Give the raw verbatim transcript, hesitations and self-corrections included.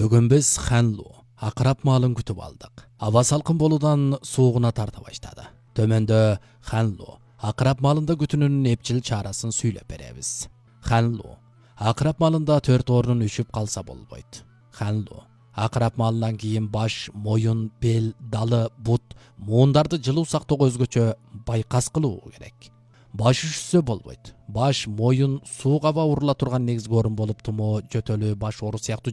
Бүгін біз Ханлу, ақырап малын күтіп алдық. Ава салқын болудан суығына тарта баштады. Төменде Ханлу, ақырап малында күтінінің епчіл чарасын сөйлеп беребіз. Ханлу, ақырап малында төрт орнын үшіп қалса болбойды. Ханлу, ақырап малынан кейін баш, мойын, бел, далы, бұт, муындарды жылу сақтық өзгөчө байқас қылу керек. Баш үшсе болбойды. Баш, мойын, суға ба урла тұрған негізгі орын болып, тұмы, жөтөлі, баш ору сияқты